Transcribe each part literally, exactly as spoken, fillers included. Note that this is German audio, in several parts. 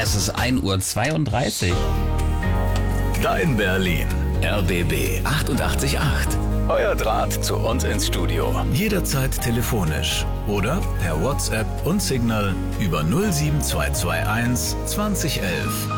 Es ist ein Uhr zweiunddreißig. Dein Berlin. R B B achtundachtzig Komma acht. Euer Draht zu uns ins Studio. Jederzeit telefonisch oder per WhatsApp und Signal über null sieben zwei zwei eins zwanzig elf.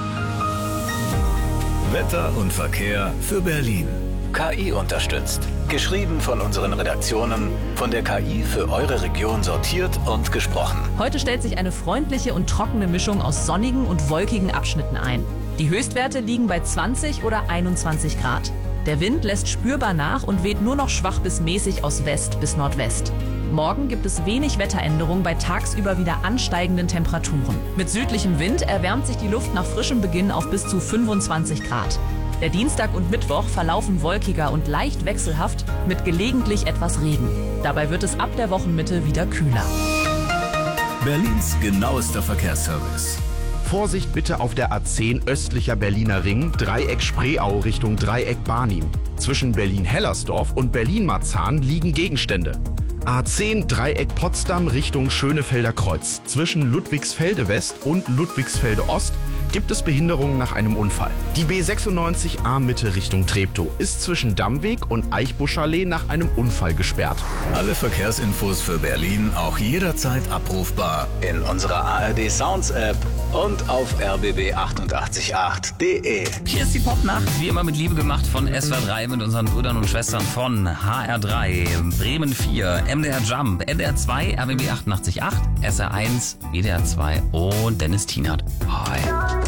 Wetter und Verkehr für Berlin. K I unterstützt. Geschrieben von unseren Redaktionen, von der K I für eure Region sortiert und gesprochen. Heute stellt sich eine freundliche und trockene Mischung aus sonnigen und wolkigen Abschnitten ein. Die Höchstwerte liegen bei zwanzig oder einundzwanzig Grad. Der Wind lässt spürbar nach und weht nur noch schwach bis mäßig aus West bis Nordwest. Morgen gibt es wenig Wetteränderung bei tagsüber wieder ansteigenden Temperaturen. Mit südlichem Wind erwärmt sich die Luft nach frischem Beginn auf bis zu fünfundzwanzig Grad. Der Dienstag und Mittwoch verlaufen wolkiger und leicht wechselhaft mit gelegentlich etwas Regen. Dabei wird es ab der Wochenmitte wieder kühler. Berlins genauester Verkehrsservice. Vorsicht bitte auf der A zehn östlicher Berliner Ring, Dreieck Spreeau Richtung Dreieck Barnim. Zwischen Berlin-Hellersdorf und Berlin-Marzahn liegen Gegenstände. A zehn Dreieck Potsdam Richtung Schönefelder Kreuz. Zwischen Ludwigsfelde West und Ludwigsfelde Ost gibt es Behinderungen nach einem Unfall. Die B sechsundneunzig A Mitte Richtung Treptow ist zwischen Dammweg und Eichbuschallee nach einem Unfall gesperrt. Alle Verkehrsinfos für Berlin auch jederzeit abrufbar in unserer A R D Sounds App und auf r b b achtundachtzig Komma acht punkt de. Hier ist die Popnacht, wie immer mit Liebe gemacht von S W R drei mit unseren Brüdern und Schwestern von H R drei, Bremen vier, M D R Jump, N D R zwei, R B B achtundachtzig Komma acht, S R eins, W D R zwei und Dennis Tienert. Hi.